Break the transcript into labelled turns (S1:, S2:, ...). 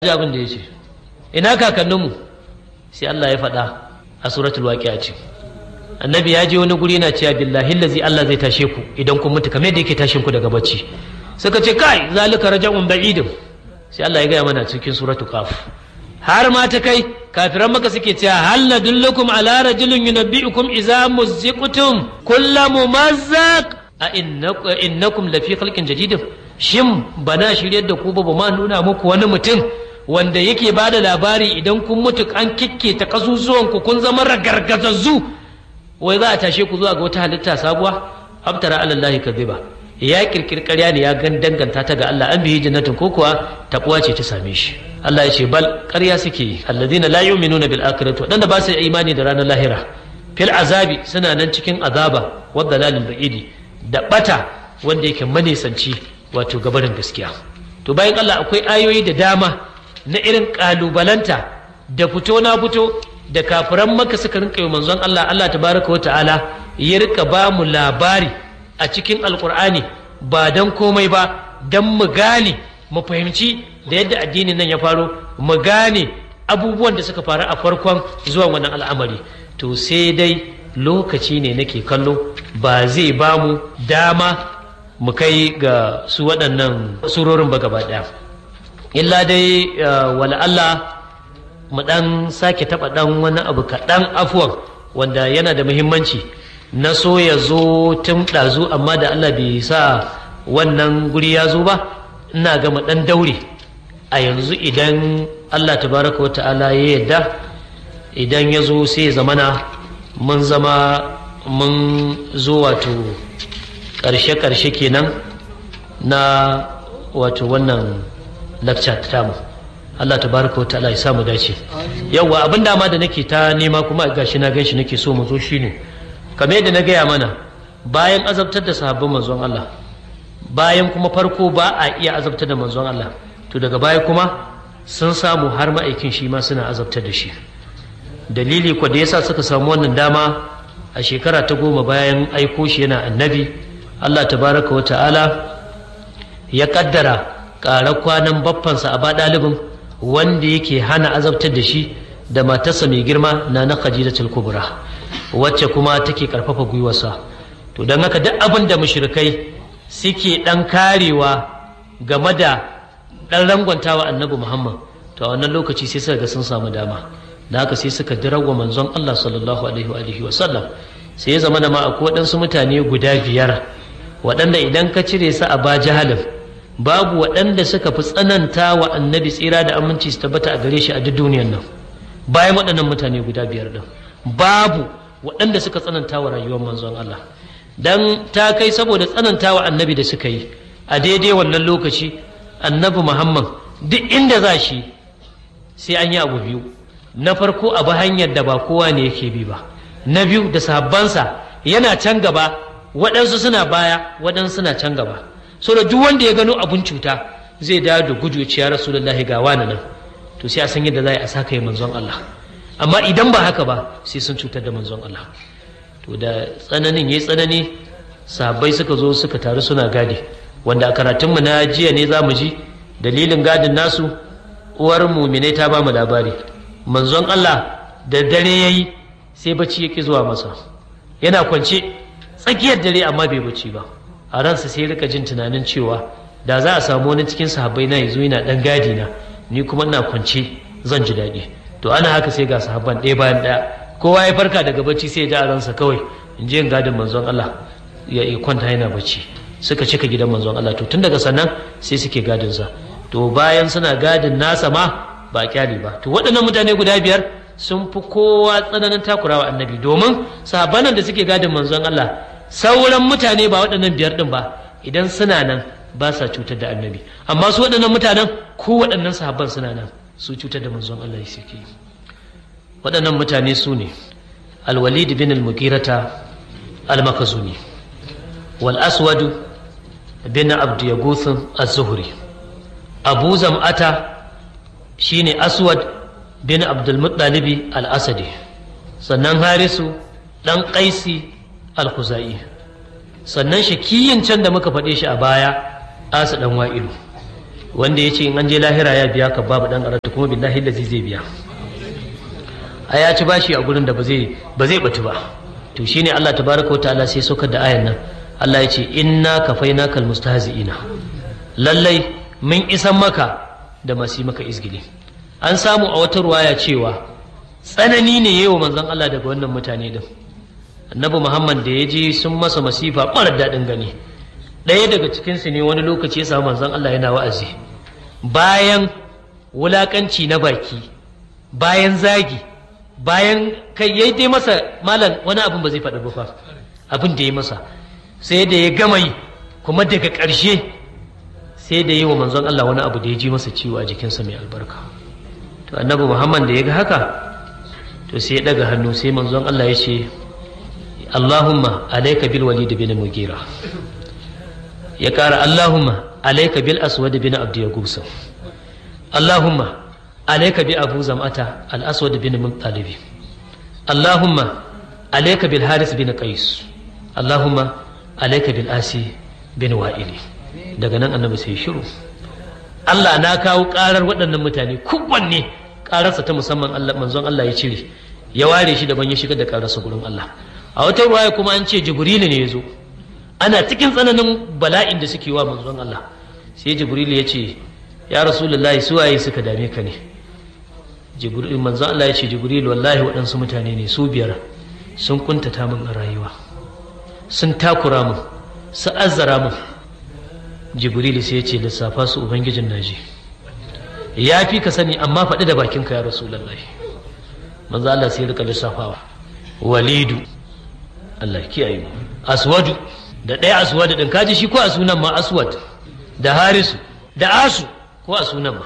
S1: abin da ya ce ina kakanninmu sai Allah ya faɗa a suratul waqi'a ce annabi ya je wani guri yana cewa billahi allazi Allah zai tashe ku idan kun mutu kamar yadda yake tashin ku daga bacci suka ce kai zalika raja'un ba'idun sai Allah ya gaya mana cikin suratul qaf har ma ta kai kafiran maka suke cewa hal nadullukum ala rajulin yunabbi'ukum idza muzziqtum kullu mumazzaq a innakum lafi khalqin jadid shin bana shiryar da ku ba ma nuna muku wani mutum wanda yake ba da labari idan kun mutu an kikke ta kasusuwanku kun zama ragargazazzu wai za a tashe ku zuwa ga wata halitta sabuwa abtara alallahi kadhiba ya kirkirkarya ne ya danganta ta ga Allah an bihi jannatin ko kuwa takwa ce ta same shi Allah ya ce bal ƙarya suke yi alladhina la yu'minuna bil akhirati wadanda ba su imani da ranar lahira fil azabi suna nan cikin azaba wa dalalil ba'idi da bata wanda yake manisanci wato gabarin gaskiya to bayan Allah akwai ayoyi da dama na irin kalubalanta da fito na fito da kafiran maka suka rinka yi manzon Allah Allah tabaraka wata'ala ya rika ba mu labari a cikin alkur'ani ba dan komai ba dan mu gane mu fahimci da yadda addinin nan ya faro mu gane abubuwan da suka faru a farkon zuwa wannan al'amari to sai dai lokaci ne nake kallo ba zai ba mu dama mu kai ga su waɗannan surorin ba gaba ɗaya illa dai wala Allah mu dan sake taba dan wani abu kaɗan afuwan wanda yana da muhimmanci na so ya zo tun ɗazu amma da Allah bai sa wannan guri ya zo ba ina ga mu dan daure a yanzu idan Allah tabaraka wata'ala ya yarda idan ya zo sai ya zamana mun zo wato ƙarshe kenan na wato wannan lakca ta mu Allah tabaraka wa ta'ala ya sa mu dace yawa abin dama da nake ta nema kuma gashi na ganshi nake so mu zo shine kamar yadda na gaya mana bayan azabtar da sahabban manzon Allah bayan kuma farko ba a iya azabtar da manzon Allah to daga baya kuma sun samu har ma'aikin shi ma suna azabtar da shi dalili kwa da yasa suka samu wannan dama a shekara ta 10 bayan aiko shi yana annabi Allah tabaraka wa ta'ala ya kaddara ƙarar kwanan baffansa a ba ɗalibin wanda yake hana azabtar da shi da matarsa mai girma na Khadijatul Kubra wacce kuma take karfafa gwiwarsa to don haka duk abin da mushrikai suke dan karewa game da dan rangwantawa annabi Muhammad to a wannan lokaci sai suka ga sun samu dama da haka sai suka dirawa manzon Allah sallallahu alaihi wa sallam sai ya zama da ma akwai waɗansu mutane guda 5 waɗanda idan ka cire su a ba jahalin babu waɗanda suka fi tsananta wa annabi tsira da aminci su tabbata a gare shi a duk duniyar nan bayan waɗannan mutane guda 5 ɗin babu waɗanda suka tsananta wa rayuwar manzon Allah dan ta kai saboda tsananta wa annabi da suka yi a daidai wannan lokaci annabi Muhammad duk inda za shi sai an yi abu biyu na farko abu hanyar da ba kowa ne yake bi ba na biyu da sahabbansa yana can gaba waɗansu suna baya waɗansu suna can gaba so da duk wanda ya gano abun cuta zai dawo da gudu ya rasulullahi ga wani nan to sai a san yadda za a saka yi manzon Allah amma idan ba haka ba sai sun cutar da manzon Allah to da tsananin yayi tsanani sahabbai suka zo suka taru suna gadi wanda a karatunmu na jiya ne za mu ji dalilin gadin nasu uwar muminai ta ba mu labari manzon Allah da dare yayi sai bacci yake zuwa masa yana kwance tsakiyar dare amma bai bacci ba a ransa sai rika jin tunanin cewa da za a samu wani cikin sahabbai na yazo yana dan gadi na ni kuma ina kwance zan ji daɗi to ana haka sai ga sahabban ɗaya bayan ɗaya kowa ya farka daga bacci sai ya ji a ransa kawai in je gadin manzon Allah ya kwanta yana bacci suka cika gidan manzon Allah to tun daga sannan sai suke gadin sa to bayan suna gadin nasa ma ba kyale ba to waɗannan mutane guda 5 sun fi kowa tsananin takurawa annabi domin sahabban da suke gadin manzon Allah sauran mutane ba waɗannan 5 ɗin ba idan suna nan ba sa cutar da annabi amma su waɗannan mutanen ko waɗannan sahabban suna nan su cutar da manzon Allah suke waɗannan mutane su ne al-Walid bin al-Mughirata al-Makhzumi wal Aswad bin Abd Yaguth az-Zuhri Abu Zam'ata shine Aswad bin Abdul Muttalib al-Asadi sannan Harisu dan Qaisi al-Khuzai sannan shakiyin can da muka faɗe shi a baya Asu dan Wa'ilu wanda ya ce in an je lahira ya biya ka babu dan arata kuma billahi lazi zai biya a ya ci bashi a gurin da ba zai batu ba. To shine Allah tabaraka wa ta'ala sai saukar da ayan nan. Allah ya ce inna kafainakal mustahzi'ina, lallai mun isan maka da masu maka izgili. An samu a wata ruwaya cewa tsanani ne yayi wa manzon Allah daga wannan mutane din. Annabi Muhammad da ya je sun masa masifa ɓarar daɗin gani. Ɗaya daga cikinsu ne wani lokaci ya samu manzon Allah yana wa'azi, bayan wulaƙanci na baki, bayan zagi, bayan kai yayi dai masa malam wani abin ba zai faɗi ba fa abin da ya masa, sai da ya gama yi kuma daga ƙarshe sai da yi wa manzon Allah wani abu da ya ji masa ciwo a jikinsa mai albarka. To annabi Muhammad da ya ga haka to sai ya ɗaga hannu, sai manzon Allah ya ce Allahumma alayka bil Walid bin Mughira, ya ƙara Allahumma alayka bil Aswad bin Abd Yaghusa, Allahumma alayka bi Abu Zam'ata al Aswad bin Muttalib, Allahumma alayka bil Haris bin Qais, Allahumma alayka bil Asi bin Wa'ili. Daga nan annabi sai shiru. Allah na kawo ƙarar waɗannan mutane, kowanne ƙararsa ta musamman Allah manzon Allah ya cire, ya ware shi daban ya shigar da ƙararsa gurin Allah. A wata ruwaya kuma an ce Jibrilu ne ya zo, ana cikin tsananin bala'in da suke wa manzon Allah, sai Jibrilu ya ce ya Rasulullahi su waye suka dame ka ne? Manzon Allah ya ce Jibrilu wallahi waɗansu mutane ne su biyar sun kuntata min a rayuwa, sun takura min, su azzara min. Jibrilu sai ya ce lissafa su ubangijin naji ya fi ka sani amma faɗi da bakinka ya Rasulullahi. Manzon Allah sai ya rika lissafawa, Walidu, Allah kiyaye mu, Aswadu, da ɗaya Aswadu ɗin kaji shi ko a sunan ma Aswad, da Harisu, da Asu ko a sunan ma